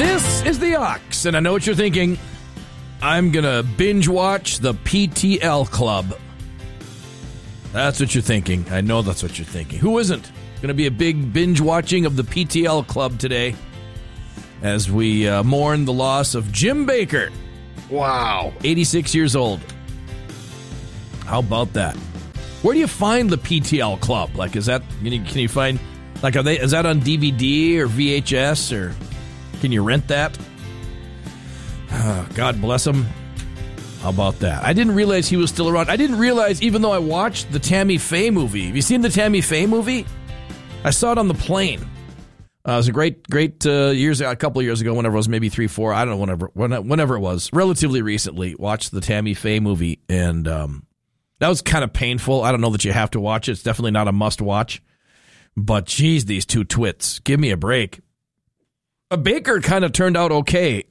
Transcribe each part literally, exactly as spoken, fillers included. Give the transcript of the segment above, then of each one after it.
This is the Ox, and I know what you're thinking. I'm going to binge watch the P T L Club. That's what you're thinking. I know that's what you're thinking. Who isn't? Going to be a big binge watching of the P T L Club today as we uh, mourn the loss of Jim Bakker. Wow. eighty-six years old. How about that? Where do you find the P T L Club? Like, is that, can you, can you find, like, are they, is that on D V D or V H S, or can you rent that? Oh, God bless him. How about that? I didn't realize he was still around. I didn't realize, even though I watched the Tammy Faye movie. Have you seen the Tammy Faye movie? I saw it on the plane. Uh, it was a great, great uh, years, a couple of years ago, whenever it was, maybe three, four, I don't know, whenever, whenever it was, relatively recently, watched the Tammy Faye movie, and um, that was kind of painful. I don't know that you have to watch it. It's definitely not a must-watch, but geez, these two twits, give me a break. A Bakker kind of turned out okay,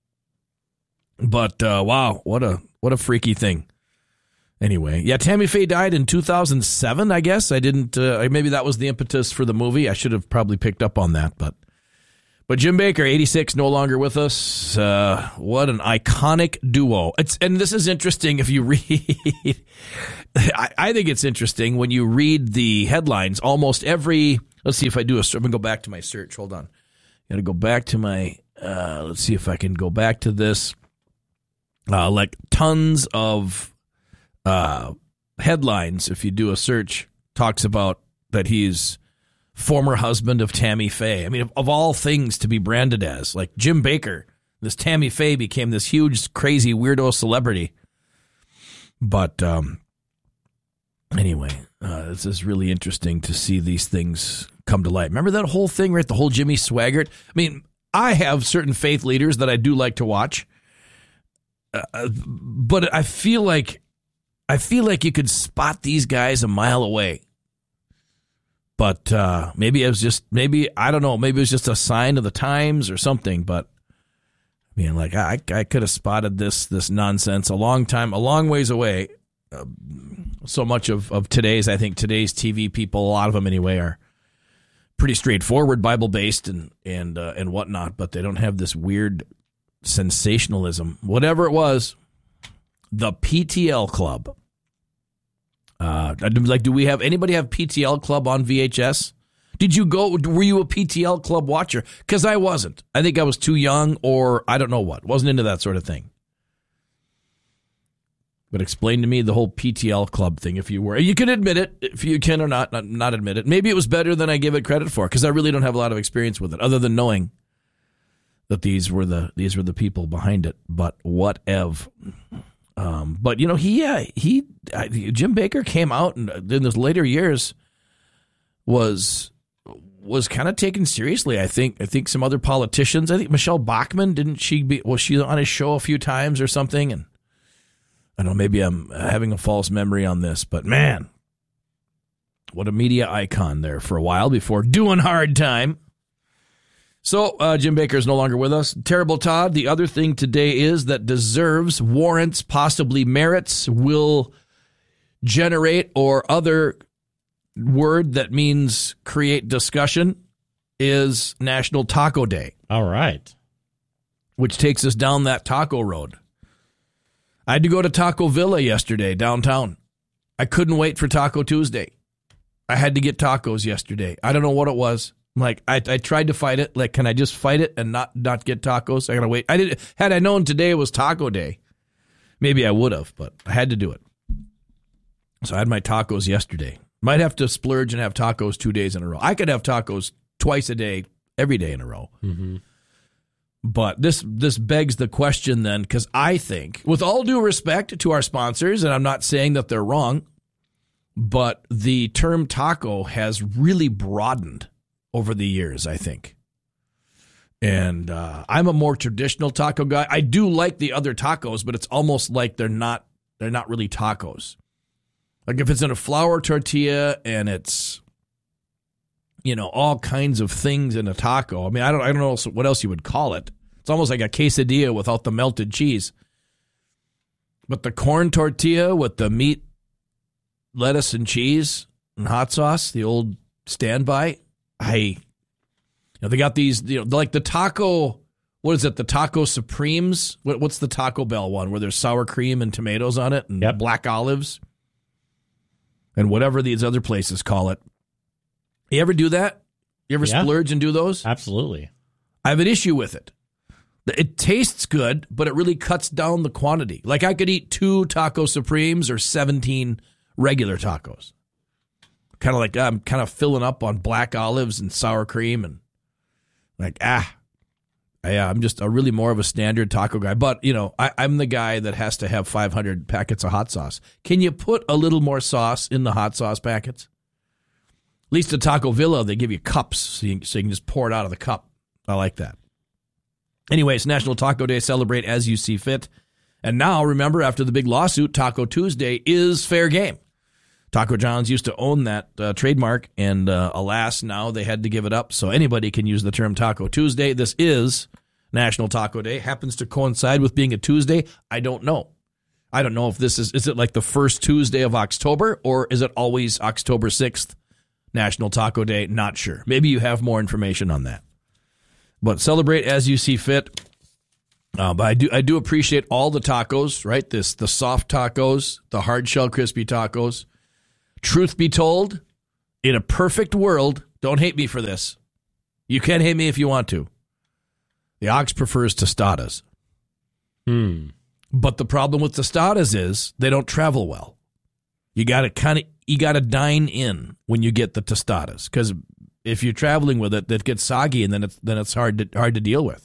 but uh, wow, what a what a freaky thing. Anyway, yeah, Tammy Faye died in two thousand seven, I guess. I didn't, uh, maybe that was the impetus for the movie. I should have probably picked up on that. But but Jim Bakker, eighty-six, no longer with us. Uh, what an iconic duo. It's And this is interesting if you read, I, I think it's interesting when you read the headlines. Almost every, let's see if I do a, I'm going to go back to my search. Hold on. Got to go back to my, uh, let's see if I can go back to this. Uh, like tons of uh, headlines, if you do a search, talks about that he's former husband of Tammy Faye. I mean, of, of all things to be branded as, like Jim Bakker, this Tammy Faye became this huge, crazy, weirdo celebrity. But um, anyway, uh, this is really interesting to see these things come to light. Remember that whole thing, right? The whole Jimmy Swaggart. I mean, I have certain faith leaders that I do like to watch. Uh, but I feel like I feel like you could spot these guys a mile away. But uh, maybe it was just maybe I don't know. Maybe it was just a sign of the times or something. But I mean, like I I could have spotted this this nonsense a long time, a long ways away. Uh, so much of, of today's, I think today's T V people, a lot of them anyway, are pretty straightforward, Bible based and and uh, and whatnot. But they don't have this weird sensationalism, whatever it was. The P T L Club. Uh, like, do we have anybody have P T L Club on V H S? Did you go? Were you a P T L Club watcher? Because I wasn't. I think I was too young, or I don't know what. Wasn't into that sort of thing. But explain to me the whole P T L Club thing, if you were. You can admit it, if you can or not, not, not admit it. Maybe it was better than I give it credit for, because I really don't have a lot of experience with it, other than knowing that these were the these were the people behind it. But whatever. Um, but you know, he uh, he uh, Jim Bakker came out and in his later years was was kind of taken seriously. I think I think some other politicians. I think Michelle Bachmann, didn't she be? Was she on his show a few times or something? And I don't know. Maybe I'm having a false memory on this, but man, what a media icon there for a while before doing hard time. So, uh, Jim Bakker is no longer with us. Terrible Todd, the other thing today is that deserves, warrants, possibly merits, will generate, or other word that means create discussion, is National Taco Day. All right. Which takes us down that taco road. I had to go to Taco Villa yesterday, downtown. I couldn't wait for Taco Tuesday. I had to get tacos yesterday. I don't know what it was. Like, I I tried to fight it. Like, can I just fight it and not, not get tacos? I gotta wait. I did. Had I known today was Taco Day, maybe I would have, but I had to do it. So I had my tacos yesterday. Might have to splurge and have tacos two days in a row. I could have tacos twice a day, every day in a row. Mm-hmm. But this this begs the question then, because I think, with all due respect to our sponsors, and I'm not saying that they're wrong, but the term taco has really broadened over the years, I think. And uh, I'm a more traditional taco guy. I do like the other tacos, but it's almost like they're not they're not really tacos. Like if it's in a flour tortilla and it's, you know, all kinds of things in a taco. I mean, I don't I don't know what else you would call it. It's almost like a quesadilla without the melted cheese. But the corn tortilla with the meat, lettuce, and cheese and hot sauce, the old standby. I, you know, they got these, you know, like the taco what is it, the Taco Supremes? What, what's the Taco Bell one where there's sour cream and tomatoes on it and yep. black olives and whatever these other places call it. You ever do that? You ever yeah. splurge and do those? Absolutely. I have an issue with it. It tastes good, but it really cuts down the quantity. Like I could eat two Taco Supremes or seventeen regular tacos. Kind of like I'm kind of filling up on black olives and sour cream and like, ah, yeah, I'm just a really more of a standard taco guy. But, you know, I, I'm the guy that has to have five hundred packets of hot sauce. Can you put a little more sauce in the hot sauce packets? At least at Taco Villa, they give you cups, so you, so you can just pour it out of the cup. I like that. Anyway, it's National Taco Day. Celebrate as you see fit. And now, remember, after the big lawsuit, Taco Tuesday is fair game. Taco John's used to own that uh, trademark, and uh, alas, now they had to give it up, so anybody can use the term Taco Tuesday. This is National Taco Day. Happens to coincide with being a Tuesday. I don't know. I don't know if this is, is it like the first Tuesday of October, or is it always October sixth, National Taco Day? Not sure. Maybe you have more information on that. But celebrate as you see fit. Uh, but I do I do appreciate all the tacos, right? This the soft tacos, the hard shell crispy tacos. Truth be told, in a perfect world, don't hate me for this. You can hate me if you want to. The Ox prefers tostadas. Hmm. But the problem with tostadas is they don't travel well. You got to kind of you got to dine in when you get the tostadas, because if you're traveling with it, that gets soggy, and then it's then it's hard to hard to deal with.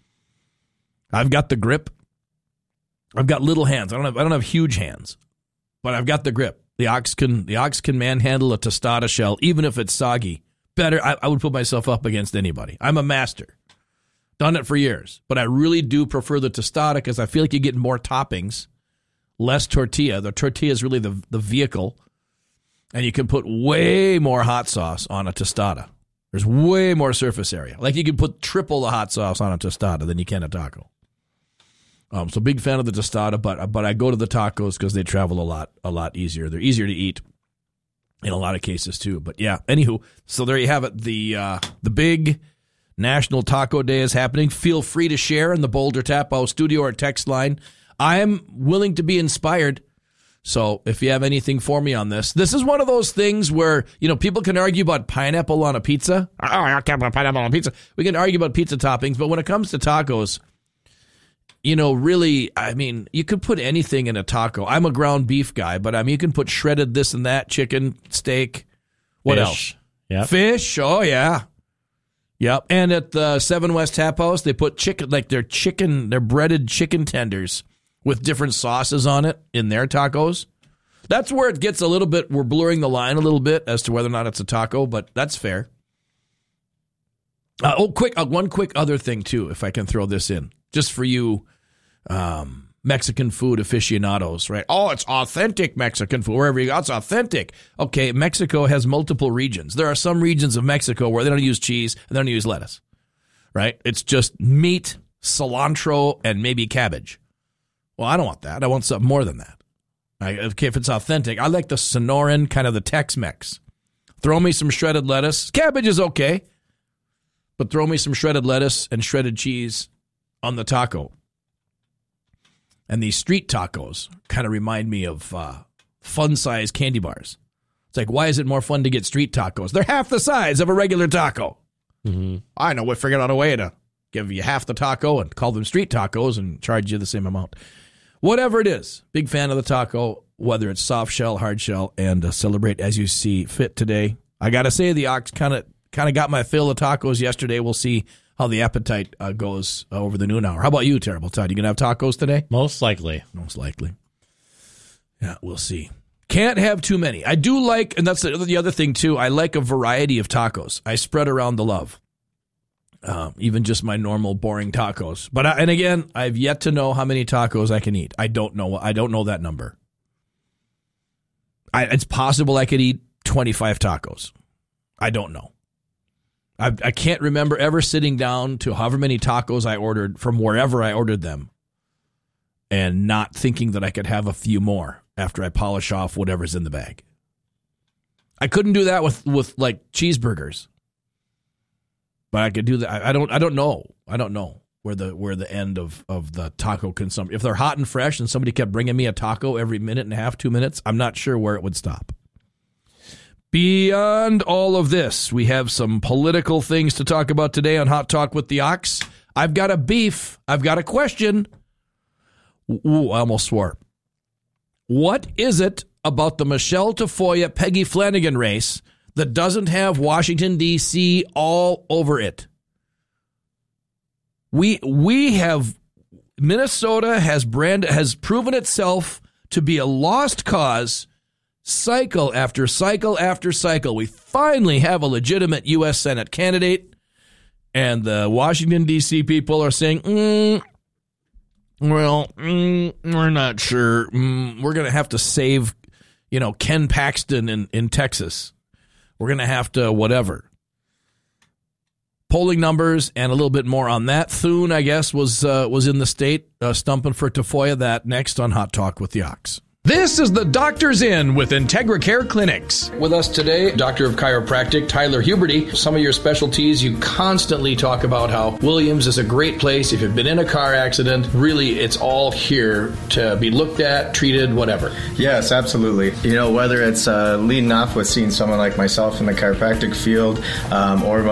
I've got the grip. I've got little hands. I don't have I don't have huge hands, but I've got the grip. The ox can the ox can manhandle a tostada shell, even if it's soggy. Better, I, I would put myself up against anybody. I'm a master. Done it for years, but I really do prefer the tostada because I feel like you get more toppings, less tortilla. The tortilla is really the the vehicle, and you can put way more hot sauce on a tostada. There's way more surface area. Like you can put triple the hot sauce on a tostada than you can a taco. Um, so big fan of the tostada, but but I go to the tacos because they travel a lot a lot easier. They're easier to eat in a lot of cases too. But yeah, anywho, so there you have it. The uh, the big National Taco Day is happening. Feel free to share in the Boulder Tap House studio or text line. I am willing to be inspired. So if you have anything for me on this, this is one of those things where, you know, people can argue about pineapple on a pizza. Oh, I can't put pineapple on a pizza. We can argue about pizza toppings, but when it comes to tacos, you know, really, I mean, you could put anything in a taco. I'm a ground beef guy, but I mean, you can put shredded this and that, chicken, steak, what Fish. else? Yep. Fish, oh yeah. Yep. And at the Seven West Tap House, they put chicken, like their chicken, their breaded chicken tenders with different sauces on it in their tacos. That's where it gets a little bit, we're blurring the line a little bit as to whether or not it's a taco, but that's fair. Uh, oh, quick, uh, one quick other thing too, if I can throw this in, just for you um, Mexican food aficionados, right? Oh, it's authentic Mexican food, wherever you go, it's authentic. Okay, Mexico has multiple regions. There are some regions of Mexico where they don't use cheese and they don't use lettuce, right? It's just meat, cilantro, and maybe cabbage. Well, I don't want that. I want something more than that. I, okay, if it's authentic, I like the Sonoran, kind of the Tex-Mex. Throw me some shredded lettuce. Cabbage is okay, but throw me some shredded lettuce and shredded cheese on the taco. And these street tacos kind of remind me of uh, fun-size candy bars. It's like, why is it more fun to get street tacos? They're half the size of a regular taco. Mm-hmm. I know we figured out a way to give you half the taco and call them street tacos and charge you the same amount. Whatever it is, big fan of the taco, whether it's soft shell, hard shell, and uh, celebrate as you see fit today. I got to say, the Ox kind of kind of got my fill of tacos yesterday. We'll see how the appetite uh, goes uh, over the noon hour. How about you, Terrible Todd? You going to have tacos today? Most likely. Most likely. Yeah, we'll see. Can't have too many. I do like, and that's the, the other thing, too, I like a variety of tacos. I spread around the love. Uh, even just my normal boring tacos. But I, and again, I've yet to know how many tacos I can eat. I don't know. I don't know that number. I, it's possible I could eat twenty-five tacos. I don't know. I, I can't remember ever sitting down to however many tacos I ordered from wherever I ordered them and not thinking that I could have a few more after I polish off whatever's in the bag. I couldn't do that with, with like cheeseburgers. But I could do that. I don't. I don't know. I don't know. where the where the end of, of the taco consumption. If they're hot and fresh and somebody kept bringing me a taco every minute and a half, two minutes, I'm not sure where it would stop. Beyond all of this, we have some political things to talk about today on Hot Talk with the Ox. I've got a beef. I've got a question. Ooh, I almost swore. What is it about the Michelle Tafoya, Peggy Flanagan race that doesn't have Washington, D C all over it? We we have Minnesota has brand has proven itself to be a lost cause cycle after cycle after cycle. We finally have a legitimate U S Senate candidate, and the Washington, D C people are saying, mm, well, mm, we're not sure. Mm, we're going to have to save, you know, Ken Paxton in, in Texas. We're going to have to whatever. Polling numbers and a little bit more on that. Thune, I guess, was uh, was in the state, uh, stumping for Tafoya. That next on Hot Talk with the Ox. This is the Doctor's In with Integra Care Clinics. With us today, Doctor of Chiropractic, Tyler Huberty. Some of your specialties, you constantly talk about how Williams is a great place. If you've been in a car accident, really, it's all here to be looked at, treated, whatever. Yes, absolutely. You know, whether it's uh, leading off with seeing someone like myself in the chiropractic field um, or